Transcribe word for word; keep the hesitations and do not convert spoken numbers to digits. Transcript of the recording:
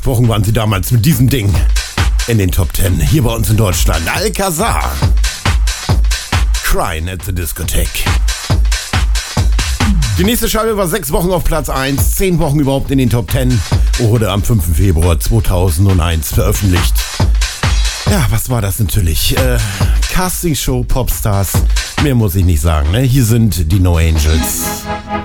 Acht Wochen waren sie damals mit diesem Ding in den Top Ten hier bei uns in Deutschland. Alcazar, Crying at the Discotheque. Die nächste Scheibe war sechs Wochen auf Platz eins, zehn Wochen überhaupt in den Top Ten, wurde am fünften Februar zweitausendeins veröffentlicht. Ja, was war das natürlich? Äh, Castingshow, Popstars, mehr muss ich nicht sagen, ne? Hier sind die No Angels.